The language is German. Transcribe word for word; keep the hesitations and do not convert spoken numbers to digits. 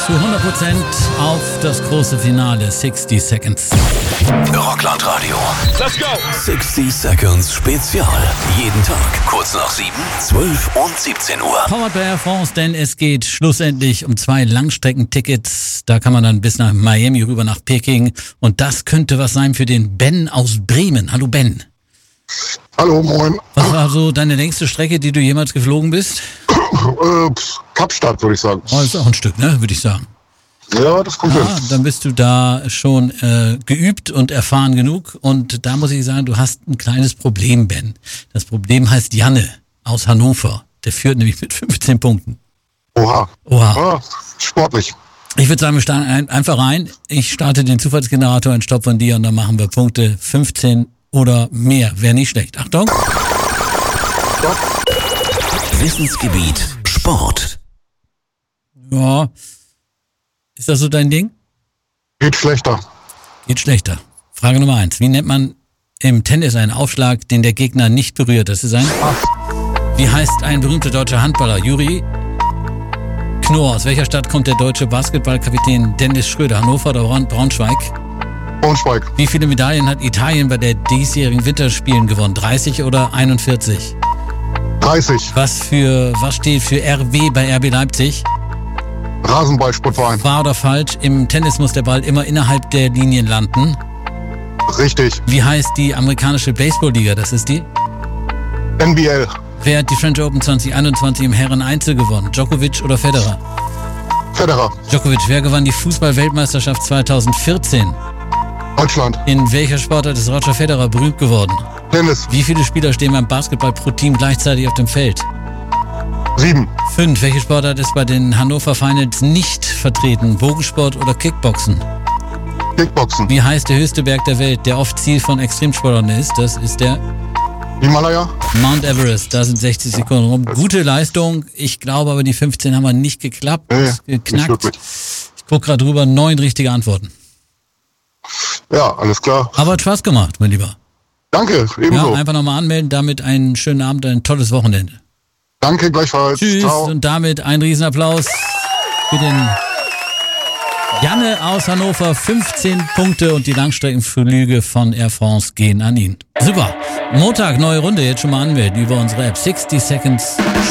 zu hundert Prozent auf das große Finale sixty Seconds. Rockland Radio. Let's go! sixty Seconds Spezial. Jeden Tag kurz nach sieben, zwölf und siebzehn Uhr. Powered by Air France, denn es geht schlussendlich um zwei Langstreckentickets. Da kann man dann bis nach Miami rüber nach Peking. Und das könnte was sein für den Ben aus Bremen. Hallo Ben. Hallo, moin. Was war so deine längste Strecke, die du jemals geflogen bist? Äh, Kapstadt, würde ich sagen. Oh, ist auch ein Stück, ne? Würde ich sagen. Ja, das kommt Ah, hin. dann bist du da schon äh, geübt und erfahren genug. Und da muss ich sagen, du hast ein kleines Problem, Ben. Das Problem heißt Janne aus Hannover. Der führt nämlich mit fünfzehn Punkten. Oha. Oha. Ah, sportlich. Ich würde sagen, wir starten ein, einfach rein. Ich starte den Zufallsgenerator, einen Stopp von dir und dann machen wir Punkte fünfzehn oder mehr. Wäre nicht schlecht. Achtung. Stopp. Wissensgebiet Sport. Ja. Ist das so dein Ding? Geht schlechter. Geht schlechter. Frage Nummer eins. Wie nennt man im Tennis einen Aufschlag, den der Gegner nicht berührt? Das ist ein... Wie heißt ein berühmter deutscher Handballer? Juri Knorr. Aus welcher Stadt kommt der deutsche Basketballkapitän Dennis Schröder? Hannover oder Braun- Braunschweig? Braunschweig. Wie viele Medaillen hat Italien bei der diesjährigen Winterspielen gewonnen? dreißig oder einundvierzig? dreißig. Was für was steht für R W bei R B Leipzig? Rasenballsportverein. Wahr oder falsch? Im Tennis muss der Ball immer innerhalb der Linien landen. Richtig. Wie heißt die amerikanische Baseballliga? Das ist die. N B L. Wer hat die French Open zwanzig einundzwanzig im Herren-Einzel gewonnen? Djokovic oder Federer? Federer. Djokovic. Wer gewann die Fußball-Weltmeisterschaft zweitausendvierzehn? Deutschland. In welcher Sportart ist Roger Federer berühmt geworden? Tennis. Wie viele Spieler stehen beim Basketball pro Team gleichzeitig auf dem Feld? sieben. Fünf. Welche Sportart ist bei den Hannover Finals nicht vertreten? Bogensport oder Kickboxen? Kickboxen. Wie heißt der höchste Berg der Welt, der oft Ziel von Extremsportlern ist? Das ist der Himalaya. Mount Everest. Da sind sechzig Sekunden rum. Gute Leistung. Ich glaube aber, die fünfzehn haben wir nicht geklappt. Nee, Ist nicht geknackt. wirklich. Ich gucke gerade drüber. Neun richtige Antworten. Ja, alles klar. Aber hat Spaß gemacht, mein Lieber. Danke, Ja, ebenso. einfach nochmal anmelden. Damit einen schönen Abend, ein tolles Wochenende. Danke, gleichfalls. Tschüss. Ciao. Und damit ein Riesenapplaus für den Janne aus Hannover. fünfzehn Punkte und die Langstreckenflüge von Air France gehen an ihn. Super. Montag, neue Runde. Jetzt schon mal anmelden über unsere App. sixty Seconds